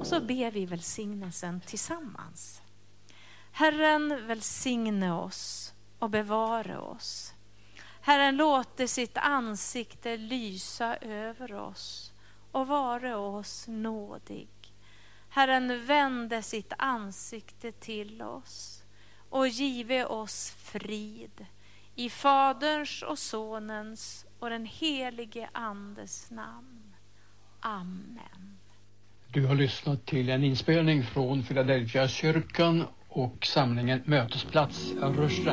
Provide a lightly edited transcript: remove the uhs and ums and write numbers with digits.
Och så ber vi välsignelsen tillsammans. Herren välsigne oss och bevara oss. Herren låter sitt ansikte lysa över oss och vara oss nådig. Herren vände sitt ansikte till oss och give oss frid. I Faderns och Sonens och den helige Andes namn. Amen. Du har lyssnat till en inspelning från Philadelphia kyrkan och samlingen Mötesplats Rushra.